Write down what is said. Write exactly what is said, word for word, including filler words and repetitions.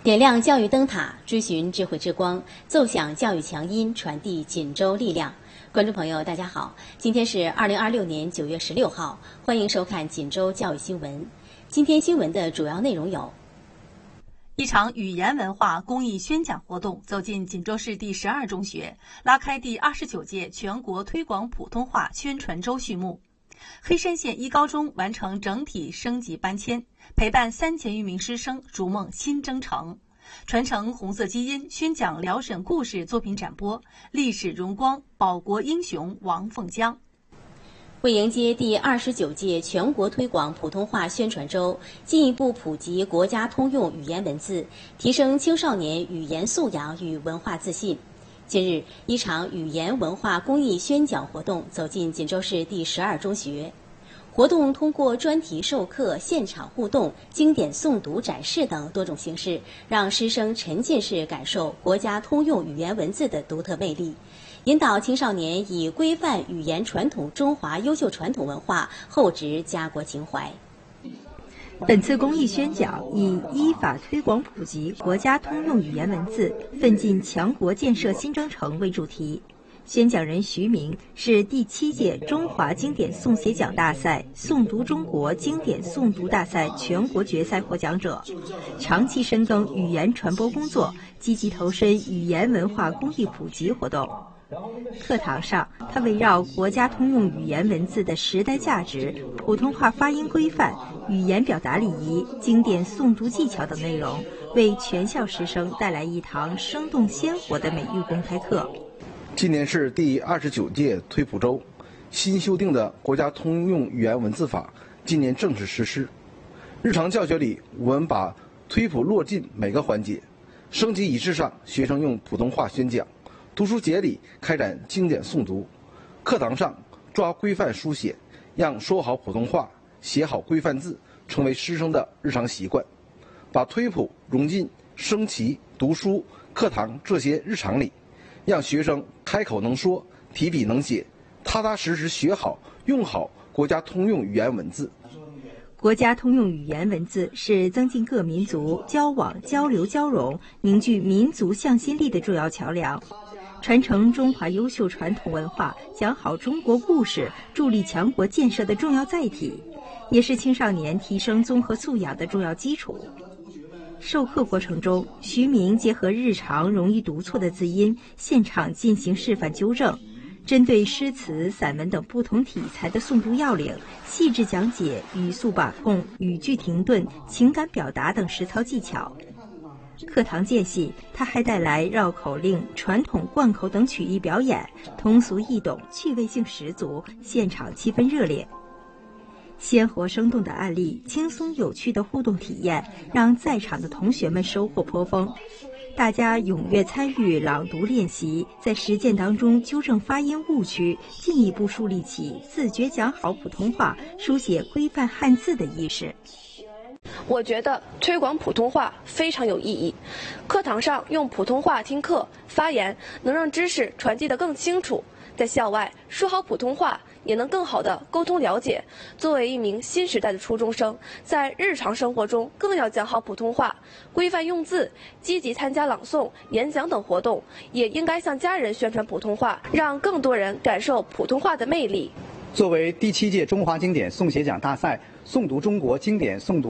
点亮教育灯塔，追寻智慧之光，奏响教育强音，传递锦州力量。观众朋友，大家好，今天是二零二六年九月十六号，欢迎收看锦州教育新闻。今天新闻的主要内容有： 一场语言文化公益宣讲活动走进锦州市第十二中学，拉开第二十九届全国推广普通话宣传周序幕。黑山县一高中完成整体升级搬迁，陪伴三千余名师生逐梦新征程。传承红色基因，宣讲辽沈故事作品展播，历史荣光，保国英雄王凤江。 为迎接第二十九届全国推广普通话宣传周，进一步普及国家通用语言文字，提升青少年语言素养与文化自信。近日，一场语言文化公益宣讲活动走进锦州市第十二中学。活动通过专题授课、现场互动、经典诵读展示等多种形式，让师生沉浸式感受国家通用语言文字的独特魅力，引导青少年以规范语言传统中华优秀传统文化，厚植家国情怀。 本次公益宣讲以依法推广普及国家通用语言文字，奋进强国建设新征程为主题。宣讲人徐明是第七届中华经典诵写奖大赛诵读中国经典诵读大赛全国决赛获奖者，长期深耕语言传播工作，积极投身语言文化公益普及活动。课堂上，他围绕国家通用语言文字的时代价值、普通话发音规范、语言表达礼仪、经典诵读技巧等内容，为全校师生带来一堂生动鲜活的美育公开课。 今年是第二十九届推普周，新修订的国家通用语言文字法今年正式实施。日常教学里，我们把推普落进每个环节。升级仪式上，学生用普通话宣讲；读书节里开展经典诵读；课堂上抓规范书写，让说好普通话、写好规范字成为师生的日常习惯。把推普融进升旗、读书、课堂这些日常里，让学生开口能说，提笔能写，踏踏实实学好、用好国家通用语言文字。 国家通用语言文字是增进各民族交往、交流、交融，凝聚民族向心力的重要桥梁，传承中华优秀传统文化，讲好中国故事，助力强国建设的重要载体，也是青少年提升综合素养的重要基础。授课过程中，徐明结合日常容易读错的字音，现场进行示范纠正，针对诗词、散文等不同题材的诵读要领，细致讲解语速把控、语句停顿、情感表达等实操技巧。课堂间隙，他还带来绕口令、传统贯口等曲艺表演，通俗易懂，趣味性十足，现场气氛热烈。鲜活生动的案例，轻松有趣的互动体验，让在场的同学们收获颇丰。大家踊跃参与朗读练习，在实践当中纠正发音误区，进一步树立起自觉讲好普通话、书写规范汉字的意识。 我觉得推广普通话非常有意义。课堂上用普通话听课发言，能让知识传递得更清楚；在校外说好普通话，也能更好地沟通了解。作为一名新时代的初中生，在日常生活中更要讲好普通话，规范用字，积极参加朗诵、演讲等活动，也应该向家人宣传普通话，让更多人感受普通话的魅力。 作为第七届中华经典诵写奖大赛诵读中国经典诵读